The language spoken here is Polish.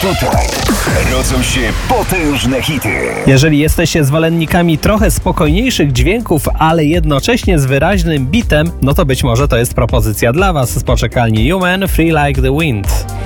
tutaj rodzą się potężne hity. Jeżeli jesteście zwolennikami trochę spokojniejszych dźwięków, ale jednocześnie z wyraźnym bitem, no to być może to jest propozycja dla Was z poczekalni Human Free Like the Wind.